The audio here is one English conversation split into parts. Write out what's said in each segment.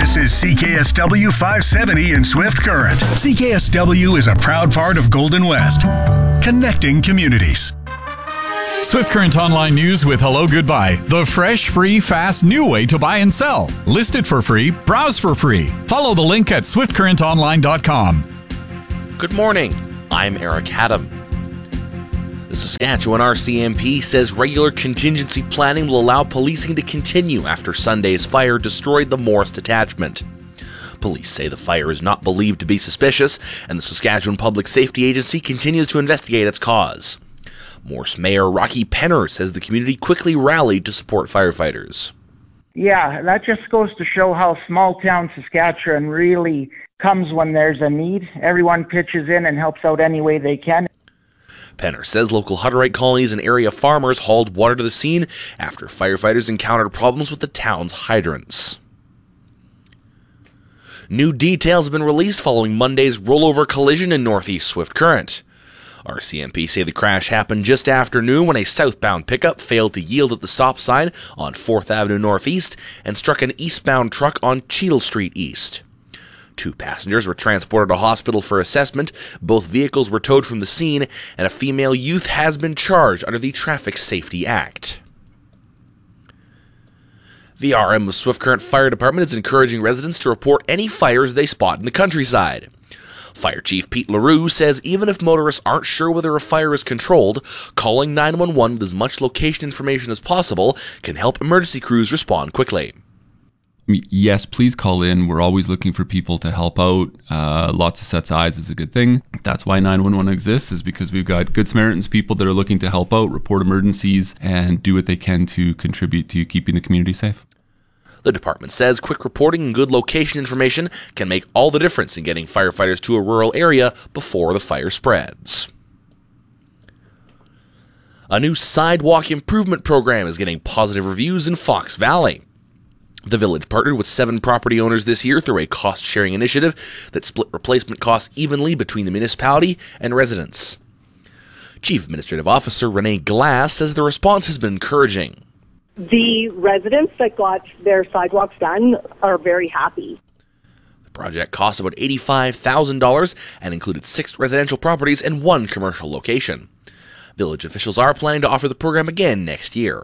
This is CKSW 570 in Swift Current. CKSW is a proud part of Golden West, connecting communities. Swift Current Online News with Hello Goodbye. The fresh, free, fast, new way to buy and sell. List it for free. Browse for free. Follow the link at swiftcurrentonline.com. Good morning. I'm Eric Haddam. The Saskatchewan RCMP says regular contingency planning will allow policing to continue after Sunday's fire destroyed the Morse detachment. Police say the fire is not believed to be suspicious, and the Saskatchewan Public Safety Agency continues to investigate its cause. Morse Mayor Rocky Penner says the community quickly rallied to support firefighters. Yeah, that just goes to show how small-town Saskatchewan really comes when there's a need. Everyone pitches in and helps out any way they can. Penner says local Hutterite colonies and area farmers hauled water to the scene after firefighters encountered problems with the town's hydrants. New details have been released following Monday's rollover collision in Northeast Swift Current. RCMP say the crash happened just after noon when a southbound pickup failed to yield at the stop sign on 4th Avenue Northeast and struck an eastbound truck on Cheadle Street East. 2 passengers were transported to hospital for assessment, both vehicles were towed from the scene, and a female youth has been charged under the Traffic Safety Act. The RM of Swift Current Fire Department is encouraging residents to report any fires they spot in the countryside. Fire Chief Pete LaRue says even if motorists aren't sure whether a fire is controlled, calling 911 with as much location information as possible can help emergency crews respond quickly. Yes, please call in. We're always looking for people to help out. Lots of sets of eyes is a good thing. That's why 911 exists, is because we've got Good Samaritans, people that are looking to help out, report emergencies, and do what they can to contribute to keeping the community safe. The department says quick reporting and good location information can make all the difference in getting firefighters to a rural area before the fire spreads. A new sidewalk improvement program is getting positive reviews in Fox Valley. The village partnered with 7 property owners this year through a cost-sharing initiative that split replacement costs evenly between the municipality and residents. Chief Administrative Officer Renee Glass says the response has been encouraging. The residents that got their sidewalks done are very happy. The project cost about $85,000 and included 6 residential properties and 1 commercial location. Village officials are planning to offer the program again next year.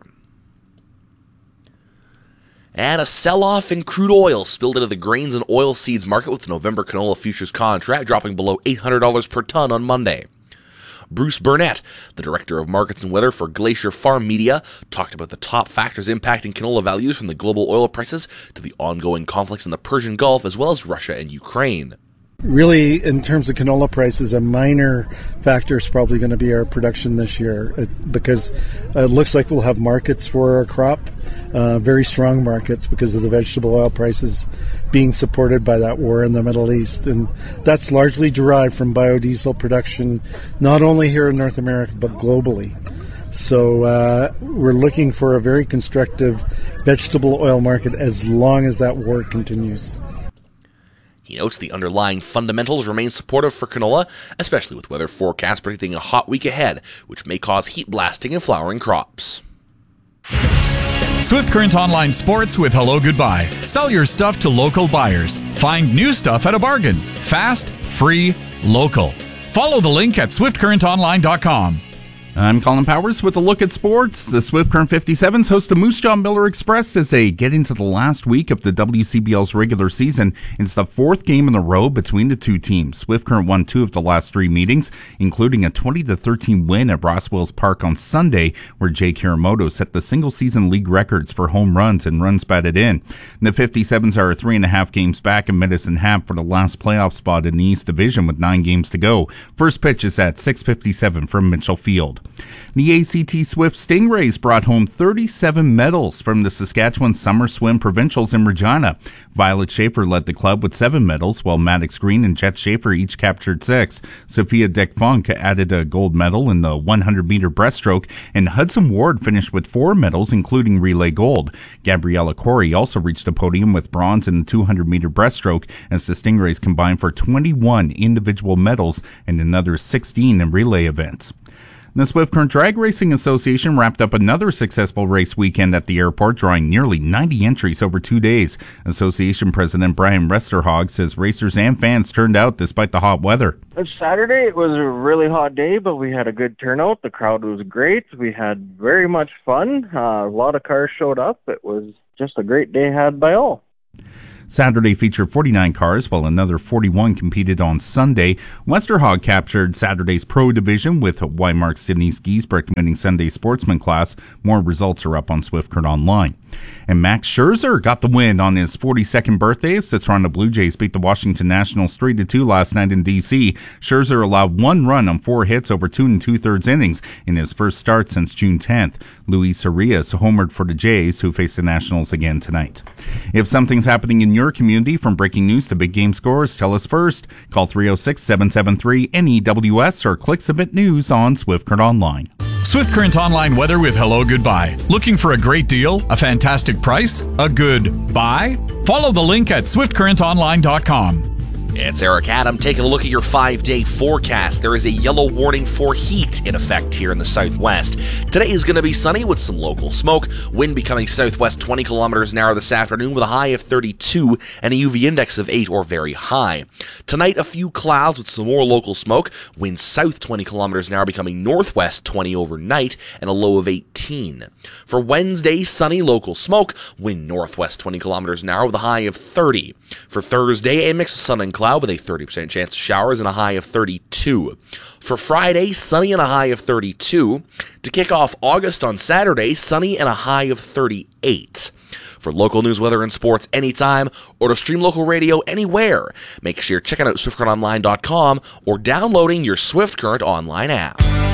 And a sell-off in crude oil spilled into the grains and oilseeds market with the November canola futures contract dropping below $800 per ton on Monday. Bruce Burnett, the Director of Markets and Weather for Glacier Farm Media, talked about the top factors impacting canola values from the global oil prices to the ongoing conflicts in the Persian Gulf as well as Russia and Ukraine. Really, in terms of canola prices, a minor factor is probably going to be our production this year because it looks like we'll have markets for our crop, very strong markets because of the vegetable oil prices being supported by that war in the Middle East. And that's largely derived from biodiesel production, not only here in North America, but globally. So we're looking for a very constructive vegetable oil market as long as that war continues. He notes the underlying fundamentals remain supportive for canola, especially with weather forecasts predicting a hot week ahead, which may cause heat blasting in flowering crops. Swift Current Online Sports with Hello Goodbye. Sell your stuff to local buyers. Find new stuff at a bargain. Fast, free, local. Follow the link at swiftcurrentonline.com. I'm Colin Powers with a look at sports. The Swift Current 57s host the Moose Jaw Miller Express as they get into the last week of the WCBL's regular season. It's the 4th game in a row between the 2 teams. Swift Current won 2 of the last 3 meetings, including a 20-13 win at Rosswells Park on Sunday, where Jay Kiramoto set the single-season league records for home runs and runs batted in. The 57s are 3.5 games back in Medicine Hat for the last playoff spot in the East Division with 9 games to go. First pitch is at 6:57 from Mitchell Field. The ACT Swift Stingrays brought home 37 medals from the Saskatchewan Summer Swim Provincials in Regina. Violet Schaefer led the club with 7 medals, while Maddox Green and Jet Schaefer each captured 6. Sophia Dick-Funk added a gold medal in the 100-meter breaststroke, and Hudson Ward finished with 4 medals, including relay gold. Gabriella Corey also reached a podium with bronze in the 200-meter breaststroke, as the Stingrays combined for 21 individual medals and another 16 in relay events. The Swift Current Drag Racing Association wrapped up another successful race weekend at the airport, drawing nearly 90 entries over 2 days. Association President Brian Resterhog says racers and fans turned out despite the hot weather. Saturday, it was a really hot day, but we had a good turnout. The crowd was great. We had very much fun. A lot of cars showed up. It was just a great day had by all. Saturday featured 49 cars, while another 41 competed on Sunday. Westerhog captured Saturday's Pro Division with Weimark's Denise Giesbrecht winning Sunday's Sportsman class. More results are up on Swift Current Online. And Max Scherzer got the win on his 42nd birthday as the Toronto Blue Jays beat the Washington Nationals 3-2 last night in D.C. Scherzer allowed 1 run on 4 hits over 2 2/3 innings in his first start since June 10th. Luis Arias homered for the Jays, who face the Nationals again tonight. If something's happening in your community, from breaking news to big game scores, tell us first. Call 306-773-NEWS or click Submit News on Swift Current Online. Swift Current Online weather with Hello Goodbye. Looking for a great deal, a fantastic price, a good buy? Follow the link at swiftcurrentonline.com. It's Eric Adam taking a look at your 5-day forecast. There is a yellow warning for heat in effect here in the southwest. Today is going to be sunny with some local smoke. Wind becoming southwest 20 kilometers an hour this afternoon with a high of 32 and a UV index of 8 or very high. Tonight, a few clouds with some more local smoke. Wind south 20 kilometers an hour becoming northwest 20 overnight and a low of 18. For Wednesday, sunny, local smoke. Wind northwest 20 kilometers an hour with a high of 30. For Thursday, a mix of sun and cloud with a 30% chance of showers and a high of 32. For Friday, sunny and a high of 32. To kick off August on Saturday, sunny and a high of 38. For local news, weather, and sports anytime, or to stream local radio anywhere, make sure you're checking out SwiftCurrentOnline.com or downloading your Swift Current Online app.